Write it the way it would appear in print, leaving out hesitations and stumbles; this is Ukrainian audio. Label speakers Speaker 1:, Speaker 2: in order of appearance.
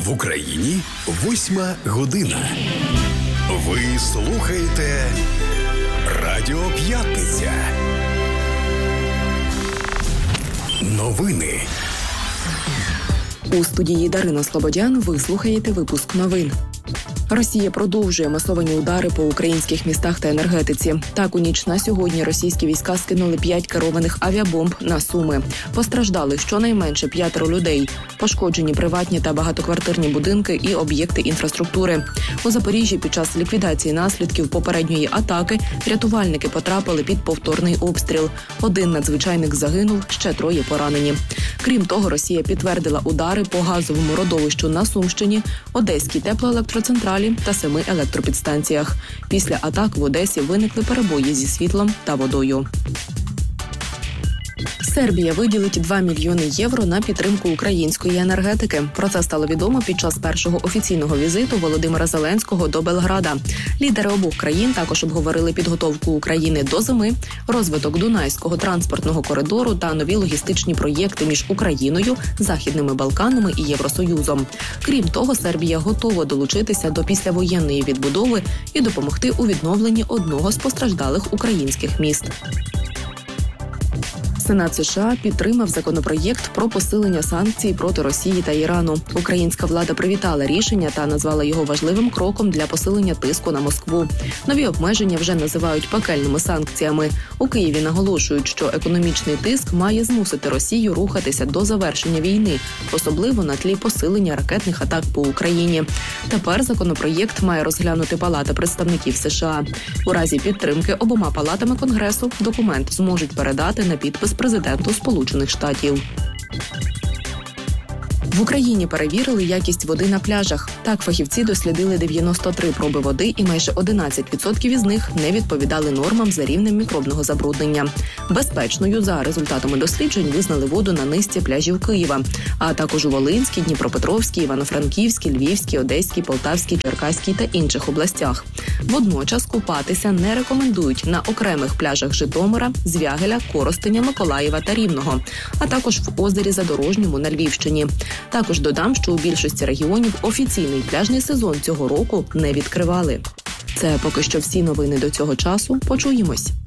Speaker 1: В Україні 8 година. Ви слухаєте Радіо П'ятниця. Новини.
Speaker 2: У студії Дарина Слободян ви слухаєте випуск новин. Росія продовжує масовані удари по українських містах та енергетиці. Так, у ніч на сьогодні російські війська скинули 5 керованих авіабомб на Суми. Постраждали щонайменше 5 людей. Пошкоджені приватні та багатоквартирні будинки і об'єкти інфраструктури. У Запоріжжі під час ліквідації наслідків попередньої атаки рятувальники потрапили під повторний обстріл. 1 надзвичайник загинув, ще 3 поранені. Крім того, Росія підтвердила удари по газовому родовищу на Сумщині, Одеській теплоелектроцентралі та 7 електропідстанціях. Після атак в Одесі виникли перебої зі світлом та водою. Сербія виділить 2 мільйони євро на підтримку української енергетики. Про це стало відомо під час першого офіційного візиту Володимира Зеленського до Белграда. Лідери обох країн також обговорили підготовку України до зими, розвиток Дунайського транспортного коридору та нові логістичні проєкти між Україною, Західними Балканами і Євросоюзом. Крім того, Сербія готова долучитися до післявоєнної відбудови і допомогти у відновленні одного з постраждалих українських міст. Сенат США підтримав законопроєкт про посилення санкцій проти Росії та Ірану. Українська влада привітала рішення та назвала його важливим кроком для посилення тиску на Москву. Нові обмеження вже називають пекельними санкціями. У Києві наголошують, що економічний тиск має змусити Росію рухатися до завершення війни, особливо на тлі посилення ракетних атак по Україні. Тепер законопроєкт має розглянути Палата представників США. У разі підтримки обома палатами Конгресу документ зможуть передати на підпис президенту Сполучених Штатів. В Україні перевірили якість води на пляжах. Так, фахівці дослідили 93 проби води і майже 11% із них не відповідали нормам за рівнем мікробного забруднення. Безпечною за результатами досліджень визнали воду на низці пляжів Києва, а також у Волинській, Дніпропетровській, Івано-Франківській, Львівській, Одеській, Полтавській, Черкаській та інших областях. Водночас купатися не рекомендують на окремих пляжах Житомира, Звягеля, Коростеня, Миколаєва та Рівного, а також в озері Задорожньому на Львівщині. Також додам, що у більшості регіонів офіційний пляжний сезон цього року не відкривали. Це поки що всі новини до цього часу. Почуємось.